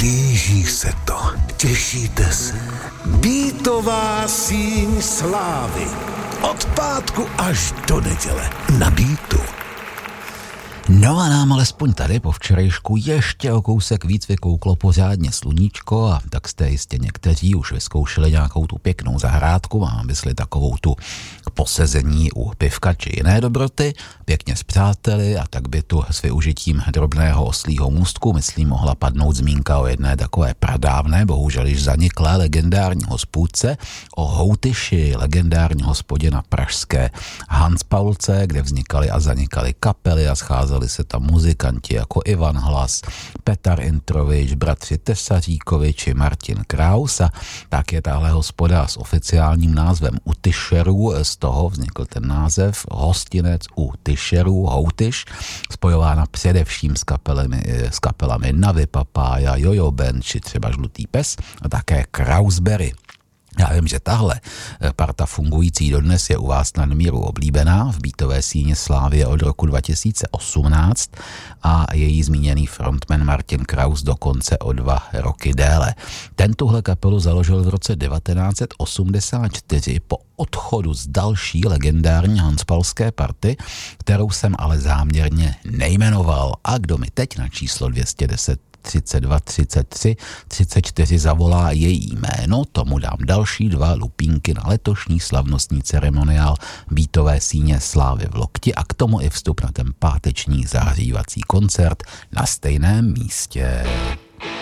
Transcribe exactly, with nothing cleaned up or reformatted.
Blíží se to. Těšíte se? Beatová síň slávy. Od pátku až do neděle. Na Beatu. No a nám alespoň tady po včerejšku ještě o kousek víc vykouklo pořádně sluníčko a tak jste jistě někteří už vyzkoušeli nějakou tu pěknou zahrádku, mám mysli takovou tu posezení u pivka či jiné dobroty, pěkně s přáteli a tak by tu s využitím drobného oslího můstku, myslím, mohla padnout zmínka o jedné takové pradávné, bohužel již zaniklé legendární hospůdce, o Houtyši, legendární hospodě na pražské Hanspaulce, kde vznikaly a zanikaly kapely a scházely se tam muzikanti jako Ivan Hlas, Petar Introvič, bratři Tesaříkovi či Martin Kraus a tak je tahle hospoda s oficiálním názvem U Tyšerů, z toho vznikl ten název hostinec U Tyšerů, Houtyš, spojována především s kapelami, s kapelami Navy Papája, Jojo Band či třeba Žlutý pes a také Krausberry. Já vím, že tahle parta fungující dodnes je u vás nadmíru oblíbená v beatové síně slávy od roku dva tisíce osmnáct a její zmíněný frontman Martin Kraus dokonce o dva roky déle. Ten tuhle kapelu založil v roce devatenáct set osmdesát čtyři po odchodu z další legendární hanspalské party, kterou jsem ale záměrně nejmenoval a kdo mi teď na číslo dvě stě deset třicet dva, třicet tři, třicet čtyři zavolá její jméno, tomu dám další dva lupínky na letošní slavnostní ceremoniál beatové síně slávy v Lokti a k tomu i vstup na ten páteční zahřívací koncert na stejném místě.